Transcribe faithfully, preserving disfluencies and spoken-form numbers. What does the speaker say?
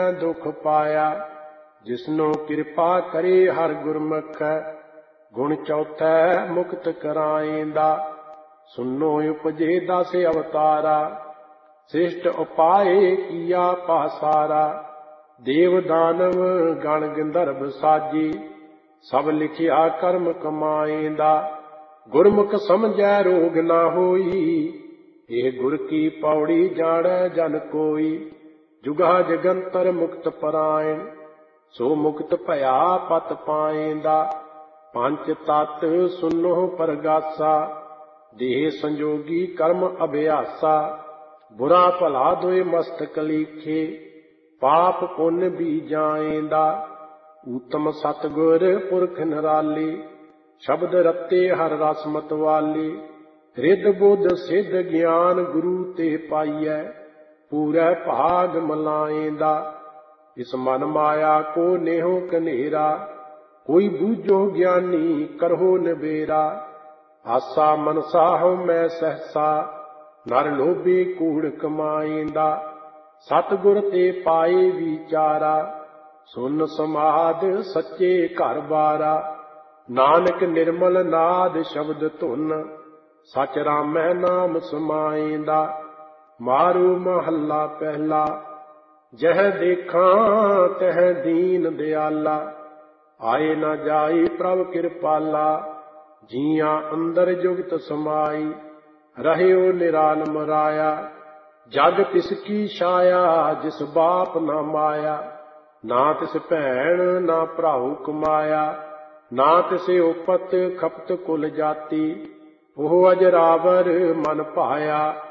दुख पाया। जिसनो कृपा करे हर गुरमुख, गुण चौथै मुक्त कराएंदा। सुनो उपजे दस अवतारा, श्रेष्ठ उपाय किया पासारा। देव दानव गण गंधर्व साजी, सब लिखिया कर्म कमाएंदा। गुरमुख समझै रोग ना होई, ਇਹ ਗੁਰ ਕੀ ਪੌੜੀ ਜਾਣੈ ਜਨ ਕੋਈ। ਜੁਗਾ ਜਗੰਤਰ ਮੁਕਤ ਪਰਾਇਣ, ਸੋ ਮੁਕਤ ਭਇਆ ਪਤ ਪਾਏਂਦਾ। ਪੰਜ ਤਤ ਸੁਨੋ ਪਰਗਾਸਾ, ਦੇਹ ਸੰਜੋਗੀ ਕਰਮ ਅਭਿਆਸਾ। ਬੁਰਾ ਭਲਾ ਦੋਇ ਮਸਤਕ ਲੀਖੇ, ਪਾਪ ਪੁੰਨ ਵੀ ਜਾਏਂਦਾ। ਊਤਮ ਸਤਿਗੁਰ ਪੁਰਖ ਨਿਰਾਲੇ, ਸ਼ਬਦ ਰਤੇ ਹਰ ਰਸ ਮਤਵਾਲੇ। ਰਿੱਧ ਬੁੱਧ ਸਿੱਧ ਗਿਆਨ ਗੁਰੂ ਤੇ ਪਾਈਐ, ਪੂਰੈ ਭਾਗ ਮਲਾਏਂਦਾ। ਇਸ ਮਨ ਮਾਇਆ ਕੋ ਨੇਹੋ ਕਨੇਰਾ, ਕੋਈ ਬੂਝੋ ਗਿਆਨੀ ਕਰਹੁ ਨਿਬੇਰਾ। ਆਸਾ ਮਨਸਾ ਹਉ ਮੈਂ ਸਹਸਾ, ਨਰ ਲੋਭੀ ਕੂੜ ਕਮਾਏਂਦਾ। ਸਤਿਗੁਰ ਤੇ ਪਾਏ ਵਿਚਾਰਾ, ਸੁਨ ਸਮਾਧ ਸੱਚੇ ਘਰ ਬਾਰਾ। ਨਾਨਕ ਨਿਰਮਲ ਨਾਦ ਸ਼ਬਦ ਧੁਨ, ਸਚ ਰਾਮੈ ਨਾਮ ਸਮਾਏਂਦਾ। ਮਾਰੂ ਮਹੱਲਾ ਪਹਿਲਾ, ਜਹ ਦੇਖਾਂ ਤਹ ਦੀਨ ਦਿਆਲਾ। ਆਏ ਨਾ ਜਾਈ ਪ੍ਰਭ ਕਿਰਪਾਲਾ, ਜੀਆਂ ਅੰਦਰ ਜੁਗਤ ਸਮਾਈ। ਰਹਿਓ ਨਿਰਾਲਮ ਰਾਇਆ, ਜਗ ਤਿਸ ਕੀ ਛਾਇਆ। ਜਿਸ ਬਾਪ ਨਾ ਮਾਇਆ, ਨਾ ਤਿਸ ਭੈਣ ਨਾ ਭਰਾਉ ਕਮਾਇਆ। ਨਾ ਤਿਸੇ ਉਪਤ ਖਪਤ ਕੁਲ ਜਾਤੀ, ਉਹ ਅਜਰਾਵਰ ਮਨ ਭਾਇਆ।